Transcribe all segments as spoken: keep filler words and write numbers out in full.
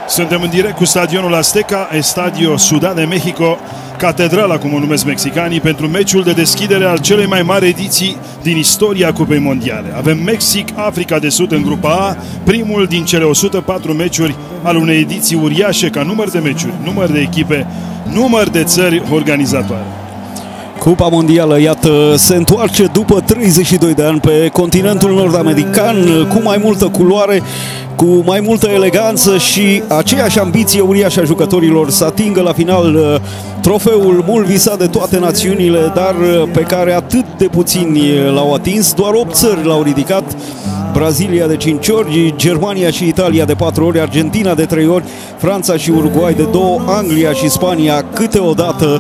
Suntem în direct cu stadionul Azteca, Estadio Ciudad de México, catedrala, cum o numesc mexicanii, pentru meciul de deschidere al celei mai mari ediții din istoria Cupei Mondiale. Avem Mexic, Africa de Sud în grupa A, primul din cele o sută patru meciuri al unei ediții uriașe ca număr de meciuri, număr de echipe, număr de țări organizatoare. Cupa Mondială, iată, se întoarce după treizeci și doi de ani pe continentul nord-american, cu mai multă culoare, cu mai multă eleganță și aceeași ambiție uriașă a jucătorilor să atingă la final trofeul mult visat de toate națiunile, dar pe care atât de puțini l-au atins. Doar opt țări l-au ridicat: Brazilia de cinci ori, Germania și Italia de patru ori, Argentina de trei ori, Franța și Uruguay de două, Anglia și Spania câteodată.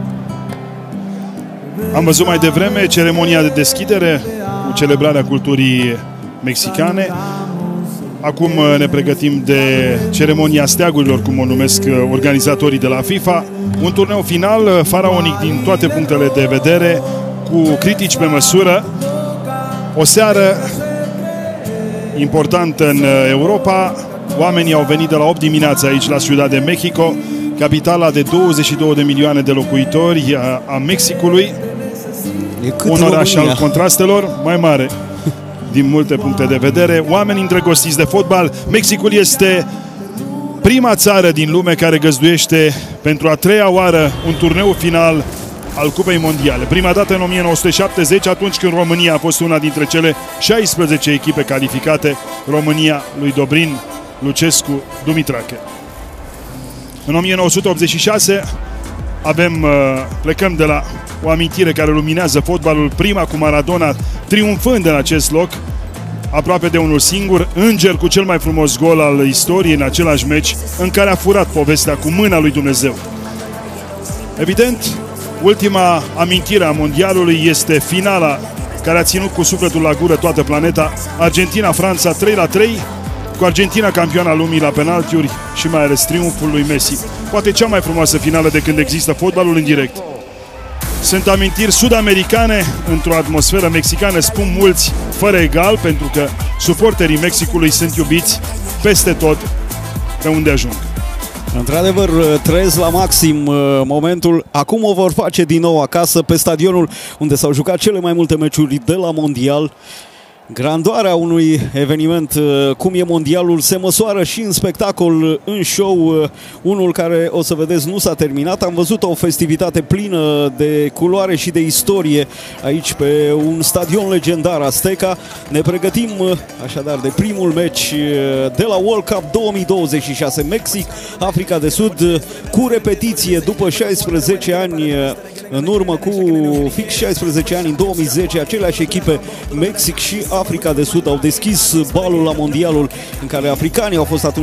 Am văzut mai devreme ceremonia de deschidere cu celebrarea culturii mexicane. Acum ne pregătim de ceremonia steagurilor, cum o numesc organizatorii de la FIFA. Un turneu final faraonic din toate punctele de vedere, cu critici pe măsură. O seară importantă în Europa. Oamenii au venit de la opt dimineața aici la Ciudad de México, capitala de douăzeci și două de milioane de locuitori a, a Mexicului. Un oraș al contrastelor, mai mare din multe puncte de vedere. Oameni îndrăgostiți de fotbal. Mexicul este prima țară din lume care găzduiește pentru a treia oară un turneu final al Cupei Mondiale. Prima dată în o mie nouă sute șaptezeci, atunci când România a fost una dintre cele șaisprezece echipe calificate. România lui Dobrin, Lucescu, Dumitrache. În o mie nouă sute optzeci și șase avem, plecăm de la o amintire care luminează fotbalul, prima cu Maradona triumfând în acest loc, aproape de unul singur, înger cu cel mai frumos gol al istoriei în același meci în care a furat povestea cu mâna lui Dumnezeu. Evident, ultima amintire a mondialului este finala care a ținut cu sufletul la gură toată planeta, Argentina-Franța trei la trei, cu Argentina campioana lumii la penaltiuri și mai ales triumful lui Messi. Poate cea mai frumoasă finală de când există fotbalul în direct. Sunt amintiri sud-americane într-o atmosferă mexicană, spun mulți, fără egal, pentru că suporterii Mexicului sunt iubiți peste tot pe unde ajung. Într-adevăr, trăiesc la maxim momentul. Acum o vor face din nou acasă, pe stadionul unde s-au jucat cele mai multe meciuri de la Mondial. Grandoarea unui eveniment cum e mondialul se măsoară și în spectacol, în show. Unul care, o să vedeți, nu s-a terminat. Am văzut o festivitate plină de culoare și de istorie aici pe un stadion legendar, Azteca. Ne pregătim așadar de primul meci de la World Cup două mii douăzeci și șase, Mexic, Africa de Sud, cu repetiție după șaisprezece ani în urmă, cu fix șaisprezece ani, în două mii zece, aceleași echipe, Mexic și Africa de Sud, au deschis balul la mondialul în care africanii au fost atunci